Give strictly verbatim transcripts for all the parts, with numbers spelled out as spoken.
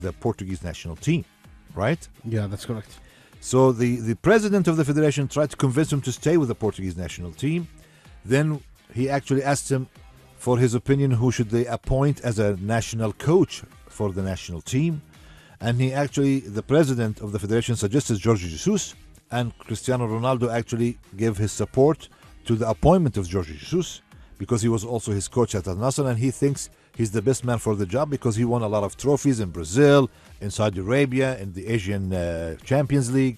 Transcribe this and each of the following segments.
the Portuguese national team, right? Yeah, that's correct. So the, the president of the federation tried to convince him to stay with the Portuguese national team. Then he actually asked him for his opinion who should they appoint as a national coach for the national team. And he actually, the president of the federation suggested Jorge Jesus, and Cristiano Ronaldo actually gave his support to the appointment of Jorge Jesus because he was also his coach at Al Nassr, and he thinks he's the best man for the job because he won a lot of trophies in Brazil, in Saudi Arabia, in the Asian uh, Champions League.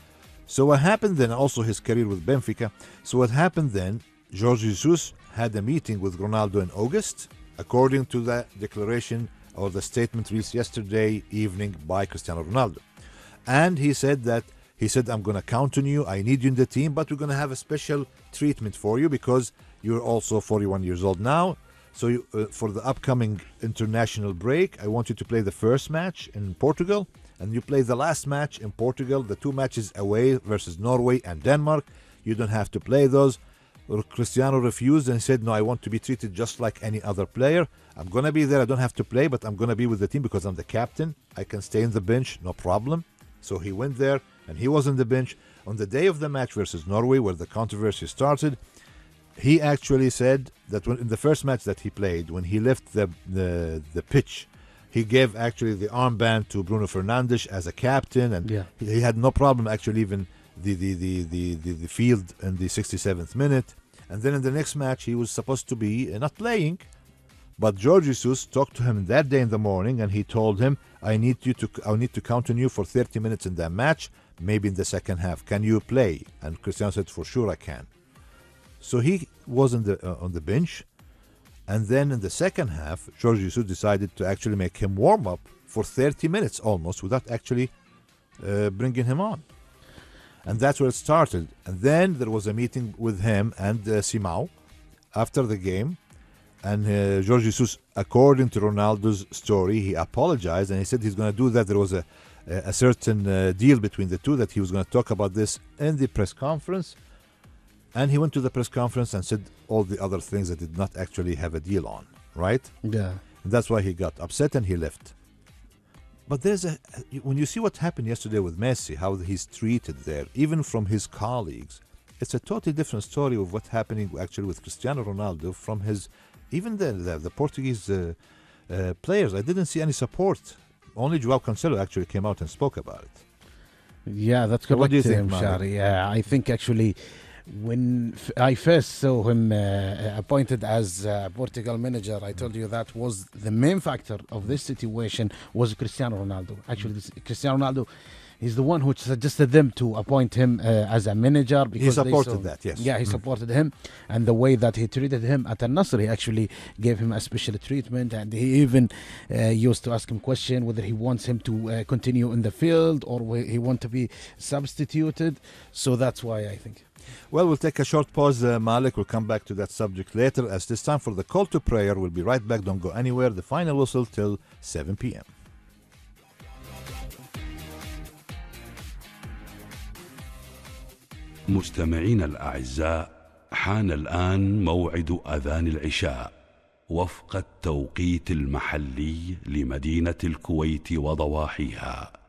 So what happened then, also his career with Benfica. So what happened then, Jorge Jesus had a meeting with Ronaldo in August, according to the declaration or the statement released yesterday evening by Cristiano Ronaldo. And he said that, he said, I'm going to count on you, I need you in the team, but we're going to have a special treatment for you because you're also forty-one years old now. So you, uh, for the upcoming international break, I want you to play the first match in Portugal, and you play the last match in Portugal, the two matches away versus Norway and Denmark. You don't have to play those. Cristiano refused and said, no, I want to be treated just like any other player. I'm going to be there. I don't have to play, but I'm going to be with the team because I'm the captain. I can stay in the bench, no problem. So he went there, and he was on the bench. On the day of the match versus Norway, where the controversy started, he actually said that when, in the first match that he played, when he left the, the, the pitch, he gave actually the armband to Bruno Fernandes as a captain, and Yeah. he, he had no problem actually even the, the, the, the, the, the field in the sixty-seventh minute. And then in the next match, he was supposed to be uh, not playing. But Jorge Jesus talked to him that day in the morning, and he told him, I need you to I need to count on you for thirty minutes in that match, maybe in the second half. Can you play? And Cristiano said, for sure I can. So he was on the, uh, on the bench. And then in the second half, Jorge Jesus decided to actually make him warm up for thirty minutes almost without actually uh, bringing him on. And that's where it started. And then there was a meeting with him and uh, Simão after the game. And uh, Jorge Jesus, according to Ronaldo's story, he apologized and he said he's going to do that. There was a, a certain uh, deal between the two that he was going to talk about this in the press conference. And he went to the press conference and said all the other things that did not actually have a deal on, right? Yeah. And that's why he got upset and he left. But there's a when you see what happened yesterday with Messi, how he's treated there, even from his colleagues, it's a totally different story of what's happening actually with Cristiano Ronaldo from his, even the the, the Portuguese uh, uh, players. I didn't see any support. Only Joao Cancelo actually came out and spoke about it. Yeah, that's So correct. what do you think, um, Malik? Shari. Yeah, I think actually when f- I first saw him uh, appointed as uh, Portugal manager, I told you that was the main factor of this situation was Cristiano Ronaldo. Actually, this, Cristiano Ronaldo is the one who suggested them to appoint him uh, as a manager. Because they supported saw- that, yes. Yeah, he Mm. supported him, and the way that he treated him at Al Nassr, he actually gave him a special treatment, and he even uh, used to ask him question whether he wants him to uh, continue in the field or whe- he want to be substituted. So that's why I think. Well, we'll take a short pause, uh, Malik. We'll come back to that subject later. As this time for the call to prayer, we'll be right back. Don't go anywhere. The final whistle till seven p.m. مستمعينا الأعزاء، حان الآن موعد أذان العشاء وفق التوقيت المحلي لمدينة الكويت وضواحيها.